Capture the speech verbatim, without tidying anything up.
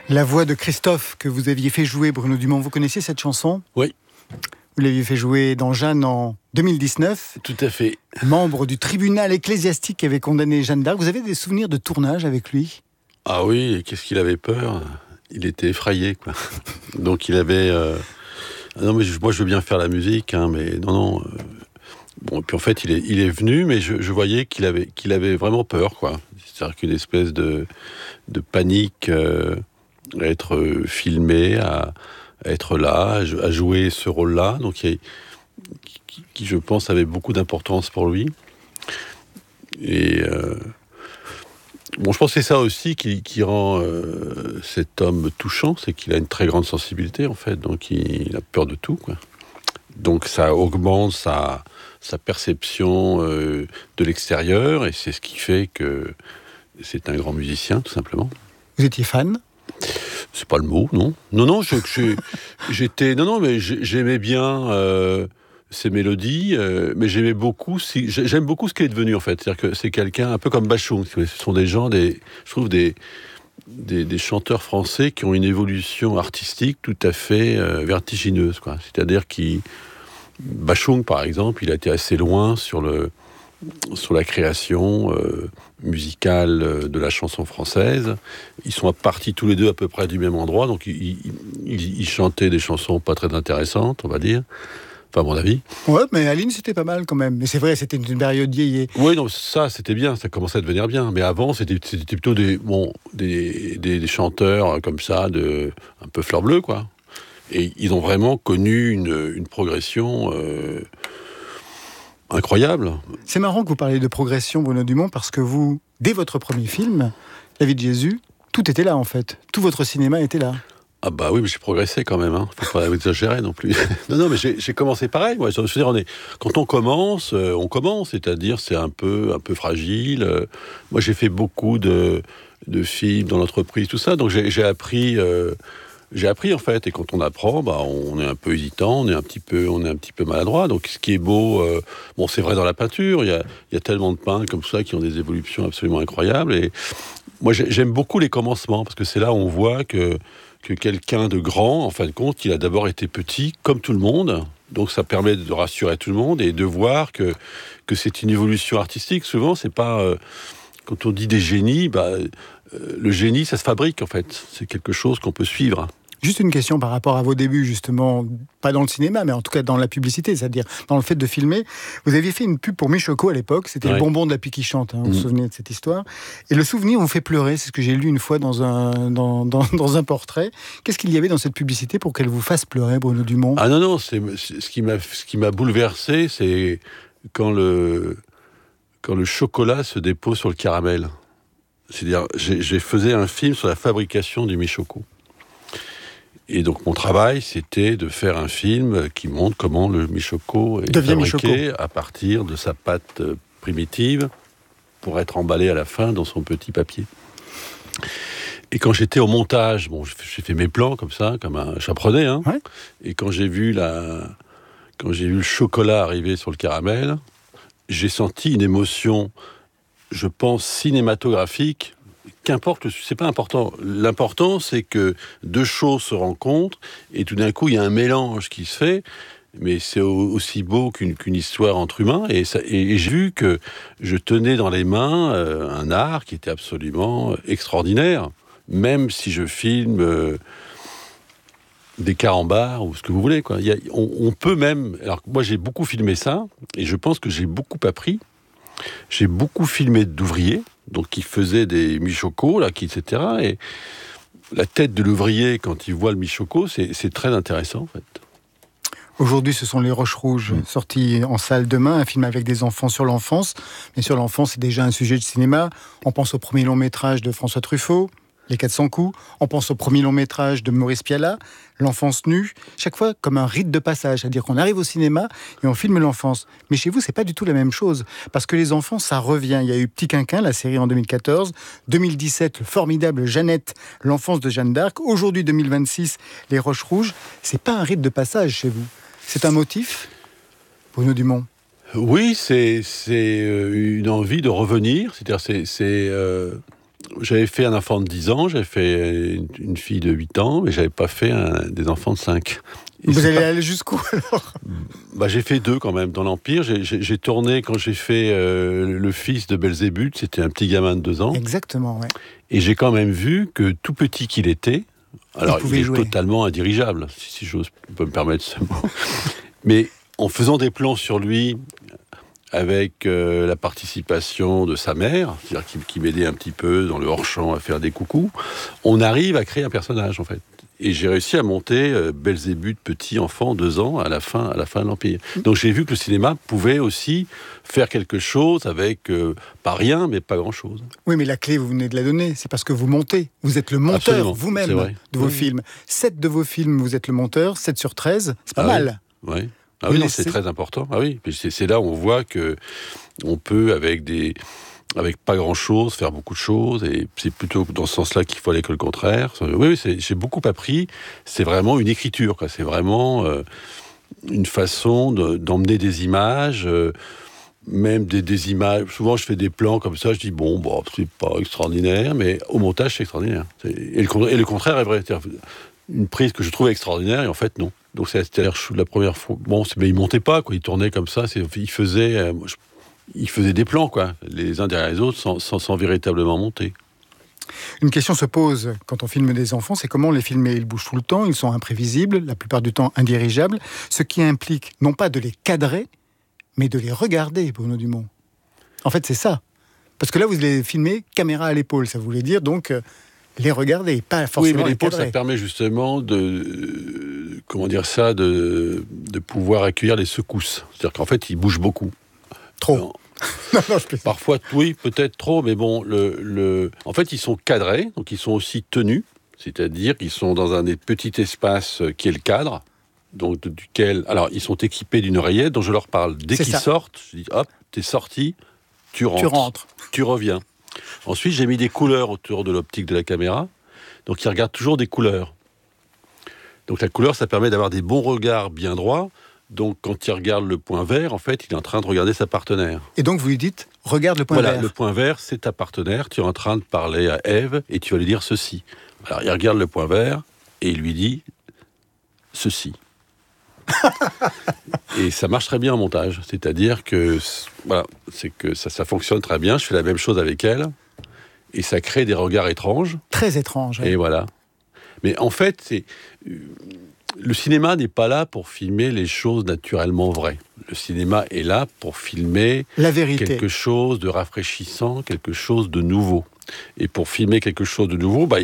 La voix de Christophe que vous aviez fait jouer, Bruno Dumont, vous connaissiez cette chanson ? Oui. Vous l'aviez fait jouer dans Jeanne en deux mille dix-neuf. Tout à fait. Membre du tribunal ecclésiastique qui avait condamné Jeanne d'Arc. Vous avez des souvenirs de tournage avec lui ? Ah oui, qu'est-ce qu'il avait peur ? Il était effrayé, quoi. Donc il avait... Euh... Non, mais je, moi je veux bien faire la musique, hein, mais non, non... Euh... Bon, et puis en fait, il est, il est venu, mais je, je voyais qu'il avait, qu'il avait vraiment peur, quoi. C'est-à-dire qu'une espèce de, de panique euh, à être filmé, à, à être là, à jouer ce rôle-là, donc il y a, qui, qui, je pense, avait beaucoup d'importance pour lui. Et euh, bon, je pense que c'est ça aussi qui, qui rend euh, cet homme touchant, c'est qu'il a une très grande sensibilité, en fait, donc il, il a peur de tout, quoi. Donc ça augmente sa, sa perception euh, de l'extérieur, et c'est ce qui fait que c'est un grand musicien, tout simplement. Vous étiez fan ? C'est pas le mot, non. Non, non, je, je, j'étais... Non, non, mais j'aimais bien euh, ses mélodies, euh, mais j'aimais beaucoup... Si, j'aime beaucoup ce qu'il est devenu, en fait. C'est-à-dire que c'est quelqu'un, un peu comme Bachung. Ce sont des gens, des, je trouve, des... Des, des chanteurs français qui ont une évolution artistique tout à fait euh, vertigineuse, quoi. C'est-à-dire qu'il Bachung, par exemple, il a été assez loin sur le sur la création euh, musicale de la chanson française. Ils sont partis tous les deux à peu près du même endroit, donc ils, ils, ils, ils chantaient des chansons pas très intéressantes, on va dire. Enfin, à mon avis. Ouais, mais Aline, c'était pas mal quand même. Mais c'est vrai, c'était une période vieillée. Oui, non, ça, c'était bien, ça commençait à devenir bien. Mais avant, c'était, c'était plutôt des, bon, des, des, des chanteurs comme ça, de, un peu fleur bleue, quoi. Et ils ont vraiment connu une, une progression euh, incroyable. C'est marrant que vous parliez de progression, Bruno Dumont, parce que vous, dès votre premier film, La vie de Jésus, tout était là, en fait. Tout votre cinéma était là. Ah bah oui, mais j'ai progressé quand même, hein. Faut pas exagérer non plus. non, non, mais j'ai, j'ai commencé pareil, moi. Je veux dire, on est, quand on commence, euh, on commence, c'est-à-dire c'est un peu, un peu fragile. Euh, moi, j'ai fait beaucoup de, de films dans l'entreprise, tout ça, donc j'ai, j'ai appris, euh, j'ai appris en fait. Et quand on apprend, bah, on est un peu hésitant, on est un petit peu, on est un petit peu maladroit. Donc, ce qui est beau, euh, bon, c'est vrai dans la peinture. Il y a, il y a tellement de peintres comme ça qui ont des évolutions absolument incroyables. Et moi, j'aime beaucoup les commencements parce que c'est là où on voit que que quelqu'un de grand, en fin de compte, il a d'abord été petit, comme tout le monde. Donc ça permet de rassurer tout le monde et de voir que, que c'est une évolution artistique. Souvent, c'est pas... Euh, quand on dit des génies, bah, euh, le génie, ça se fabrique, en fait. C'est quelque chose qu'on peut suivre. Juste une question par rapport à vos débuts, justement, pas dans le cinéma, mais en tout cas dans la publicité, c'est-à-dire dans le fait de filmer. Vous aviez fait une pub pour Michoco à l'époque, c'était ouais. Le bonbon de la pluie qui chante, hein, vous mmh. vous souvenez de cette histoire. Et le souvenir vous fait pleurer, c'est ce que j'ai lu une fois dans un, dans, dans, dans un portrait. Qu'est-ce qu'il y avait dans cette publicité pour qu'elle vous fasse pleurer, Bruno Dumont ? Ah non, non, c'est, c'est, ce, qui m'a, ce qui m'a bouleversé, c'est quand le, quand le chocolat se dépose sur le caramel. C'est-à-dire, j'ai, j'ai faisais un film sur la fabrication du Michoco. Et donc mon travail, c'était de faire un film qui montre comment le Michoco est Devient fabriqué Michoco. À partir de sa pâte primitive pour être emballé à la fin dans son petit papier. Et quand j'étais au montage, bon, j'ai fait mes plans comme ça, comme un j'apprenais, hein. Ouais. Et quand j'ai vu la, quand j'ai vu le chocolat arriver sur le caramel, j'ai senti une émotion, je pense cinématographique. Qu'importe, c'est pas important. L'important, c'est que deux choses se rencontrent et tout d'un coup, il y a un mélange qui se fait. Mais c'est aussi beau qu'une, qu'une histoire entre humains. Et, ça, et, et j'ai vu que je tenais dans les mains euh, un art qui était absolument extraordinaire. Même si je filme euh, des carambars ou ce que vous voulez, quoi. Il y a, on, on peut même... Alors moi, j'ai beaucoup filmé ça et je pense que j'ai beaucoup appris. J'ai beaucoup filmé d'ouvriers, donc qui faisaient des michocos, là, qui, et cetera. Et la tête de l'ouvrier, quand il voit le michoco, c'est, c'est très intéressant, en fait. Aujourd'hui, ce sont Les Roches Rouges, mmh. sortis en salle demain, un film avec des enfants sur l'enfance. Mais sur l'enfance, c'est déjà un sujet de cinéma. On pense au premier long-métrage de François Truffaut, Les quatre cents coups. On pense au premier long-métrage de Maurice Pialat, L'enfance nue. Chaque fois, comme un rite de passage. C'est-à-dire qu'on arrive au cinéma et on filme l'enfance. Mais chez vous, c'est pas du tout la même chose. Parce que les enfants, ça revient. Il y a eu Petit Quinquin, la série en deux mille quatorze. deux mille dix-sept, le formidable Jeannette, l'enfance de Jeanne d'Arc. Aujourd'hui, deux mille vingt-six, Les Roches Rouges. C'est pas un rite de passage chez vous. C'est un motif, Bruno Dumont ? Oui, c'est, c'est une envie de revenir. C'est-à-dire, c'est... c'est euh... J'avais fait un enfant de dix ans, j'avais fait une, une fille de huit ans, mais j'avais pas fait un, des enfants de cinq. Et vous allez pas... aller jusqu'où alors? Bah, j'ai fait deux quand même dans l'Empire. J'ai, j'ai, j'ai tourné quand j'ai fait euh, le fils de Belzébuth, c'était un petit gamin de deux ans. Exactement, ouais. Et j'ai quand même vu que tout petit qu'il était, alors il, il est jouer. totalement indirigeable, si, si j'ose peux me permettre ce mot, mais en faisant des plans sur lui, avec euh, la participation de sa mère, c'est-à-dire qui, qui m'aidait un petit peu dans le hors-champ à faire des coucous, on arrive à créer un personnage en fait. Et j'ai réussi à monter euh, Belzébuth, petit enfant, deux ans, à la fin, à la fin de l'Empire. Donc j'ai vu que le cinéma pouvait aussi faire quelque chose avec, euh, pas rien, mais pas grand-chose. Oui, mais la clé, vous venez de la donner, c'est parce que vous montez. Vous êtes le monteur Absolument, vous-même de vos oui. films. sept de vos films, vous êtes le monteur, sept sur treize, c'est pas ah, mal. Oui, oui. Ah oui, non, c'est très important. Ah oui, c'est, c'est là où on voit que on peut, avec des, avec pas grand-chose, faire beaucoup de choses. Et c'est plutôt dans ce sens-là qu'il faut aller que le contraire. Oui, oui, c'est, j'ai beaucoup appris. C'est vraiment une écriture, quoi. C'est vraiment euh, une façon de, d'emmener des images, euh, même des, des images. Souvent, je fais des plans comme ça. Je dis bon, bon, c'est pas extraordinaire, mais au montage, c'est extraordinaire. C'est, et, le, et le contraire est vrai. C'est-à-dire, une prise que je trouvais extraordinaire, et en fait, non. Donc c'était la première fois. Bon, mais il montait pas, quoi. Il tournait comme ça. C'est, il faisait, euh, je, il faisait des plans, quoi, les uns derrière les autres, sans, sans, sans véritablement monter. Une question se pose quand on filme des enfants, c'est comment les filmer. Ils bougent tout le temps, ils sont imprévisibles, la plupart du temps indirigeables, ce qui implique non pas de les cadrer, mais de les regarder, Bruno Dumont. En fait, c'est ça. Parce que là, vous les filmez caméra à l'épaule. Ça voulait dire donc euh, les regarder, pas forcément. Oui, mais l'épaule, les cadrer. Ça permet justement de, euh, comment dire ça, de, de pouvoir accueillir les secousses. C'est-à-dire qu'en fait, ils bougent beaucoup. Trop. Non. non, non, je Parfois, oui, peut-être trop, mais bon, le, le... en fait, ils sont cadrés, donc ils sont aussi tenus, c'est-à-dire qu'ils sont dans un petit espace qui est le cadre, donc duquel, alors, ils sont équipés d'une oreillette dont je leur parle. Dès C'est qu'ils ça. sortent, je dis, hop, t'es sorti, tu rentres, tu rentres, tu reviens. Ensuite, j'ai mis des couleurs autour de l'optique de la caméra, donc ils regardent toujours des couleurs. Donc la couleur, ça permet d'avoir des bons regards bien droits. Donc, quand il regarde le point vert, en fait, il est en train de regarder sa partenaire. Et donc, vous lui dites, regarde le point voilà, vert. Voilà, le point vert, c'est ta partenaire. Tu es en train de parler à Ève et tu vas lui dire ceci. Alors, il regarde le point vert et il lui dit ceci. Et ça marche très bien en montage. C'est-à-dire que, voilà, c'est que ça, ça fonctionne très bien. Je fais la même chose avec elle. Et ça crée des regards étranges. Très étranges. Et oui. voilà. Mais en fait, c'est... Le cinéma n'est pas là pour filmer les choses naturellement vraies. Le cinéma est là pour filmer la vérité. Quelque chose de rafraîchissant, quelque chose de nouveau. Et pour filmer quelque chose de nouveau, bah,